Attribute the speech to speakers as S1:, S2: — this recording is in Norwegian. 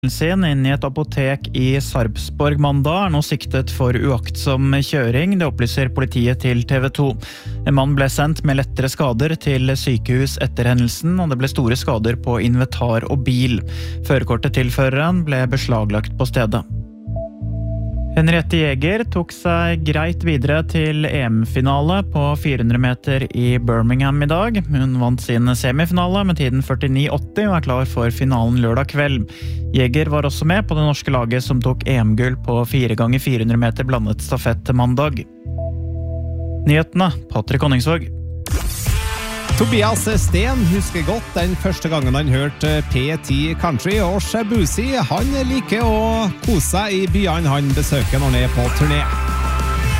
S1: sin inn I et apotek I Sarpsborg mandag nå siktet for uaktsom kjøring, det opplyser politiet til TV 2. En mann ble sendt med lettere skader til sykehus etter hendelsen, og det ble store skader på inventar og bil. Førerkortet til føreren ble beslaglagt på stedet. Henriette Jæger tok seg greit videre til EM-finale på 400 meter I Birmingham I dag. Hun vant sin semifinale med tiden 49,80 og klar for finalen lørdag kveld. Jæger var også med på det norske laget som tok EM-gull på 4x400 meter blandet stafett til mandag. Nyhetene, Patrick Honningsvåg.
S2: Tobias Sten husker godt den første gangen han hørte P10 Country, og Shabuzi, han liker å kose seg I byene han besøker når han på turné.